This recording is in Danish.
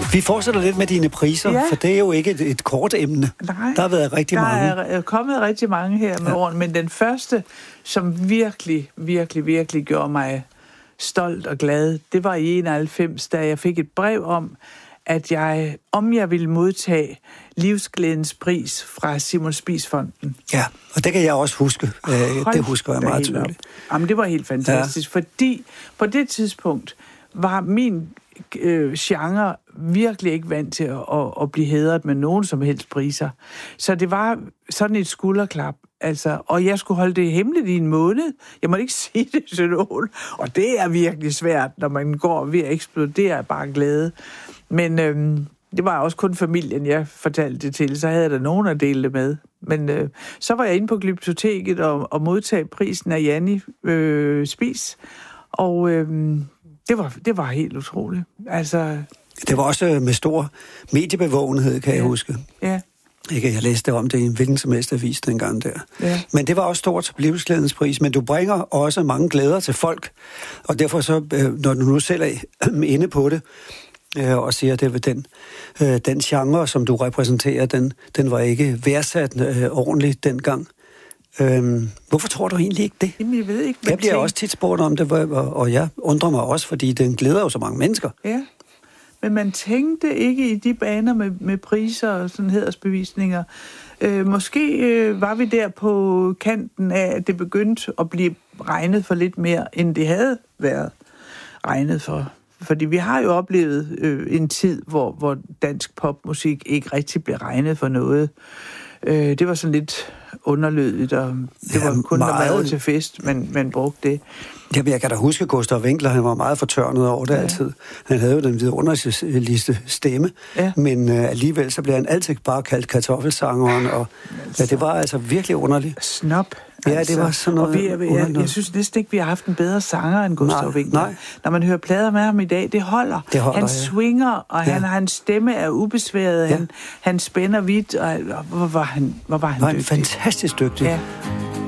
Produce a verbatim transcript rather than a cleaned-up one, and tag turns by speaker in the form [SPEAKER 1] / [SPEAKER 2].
[SPEAKER 1] Vi fortsætter lidt med dine priser, ja. For det er jo ikke et, et kort emne.
[SPEAKER 2] Nej,
[SPEAKER 1] der har været rigtig
[SPEAKER 2] der
[SPEAKER 1] mange.
[SPEAKER 2] Der er kommet rigtig mange her med ja. årene, men den første, som virkelig, virkelig, virkelig gjorde mig stolt og glad, det var i enoghalvfems, da jeg fik et brev om, at jeg, om jeg ville modtage livsglædens pris fra Simon Spies Fonden.
[SPEAKER 1] Ja, og det kan jeg også huske. Hold det husker jeg meget tydeligt.
[SPEAKER 2] Jamen, det var helt fantastisk, ja. Fordi på det tidspunkt var min øh, genre virkelig ikke vant til at, at, at blive hædret med nogen som helst priser. Så det var sådan et skulderklap. Altså, og jeg skulle holde det hemmeligt i en måned. Jeg måtte ikke sige det til nogen. Og det er virkelig svært, når man går ved at eksplodere af bare glæde. Men øhm, det var også kun familien, jeg fortalte det til. Så havde jeg da nogen at dele det med. Men øh, så var jeg inde på Glyptoteket og, og modtag prisen af Janni øh, Spies. Og øh, det, var, det var helt utroligt. Altså,
[SPEAKER 1] det var også med stor mediebevågenhed, kan ja. jeg huske.
[SPEAKER 2] Ja.
[SPEAKER 1] Ikke, jeg læste om det i en hvilken som helst avis dengang der.
[SPEAKER 2] Ja.
[SPEAKER 1] Men det var også stort livsglædens pris, men du bringer også mange glæder til folk. Og derfor så, når du nu selv er inde på det, og siger, at det var den, den genre, som du repræsenterer, den, den var ikke værdsat øh, ordentligt dengang. Øhm, hvorfor tror du egentlig ikke det?
[SPEAKER 2] Jamen, jeg ved ikke.
[SPEAKER 1] Jeg bliver også tit spurgt om det, og, og jeg undrer mig også, fordi den glæder jo så mange mennesker.
[SPEAKER 2] Ja, men man tænkte ikke i de baner med, med priser og sådan hædersbevisninger. Øh, måske øh, var vi der på kanten af, at det begyndte at blive regnet for lidt mere, end det havde været regnet for. Fordi vi har jo oplevet øh, en tid, hvor, hvor dansk popmusik ikke rigtig blev regnet for noget. Øh, det var sådan lidt underlødigt, og det ja, var kun, meget... når man var til fest, man, man brugte det.
[SPEAKER 1] Ja, jeg kan da huske, Gustav Winkler, han var meget fortørnet over det ja. altid. Han havde jo den vidunderligste stemme, ja. men øh, alligevel så blev han altid bare kaldt kartoffelsangeren, og altså, ja, det var altså virkelig underligt.
[SPEAKER 2] Snop.
[SPEAKER 1] Ja, altså, det var sådan noget.
[SPEAKER 2] Og vi, jeg, jeg, jeg synes næsten ikke, vi har haft en bedre sanger end Gustav Winkler.
[SPEAKER 1] Nej.
[SPEAKER 2] Når man hører plader med ham i dag, det holder.
[SPEAKER 1] Det holder
[SPEAKER 2] han
[SPEAKER 1] ja.
[SPEAKER 2] swinger, og ja. han, hans stemme er ubesværet. Ja. Han, han spænder vidt, og, og hvor var han, hvor var han
[SPEAKER 1] var
[SPEAKER 2] dygtig.
[SPEAKER 1] Han fantastisk dygtig.
[SPEAKER 2] Ja.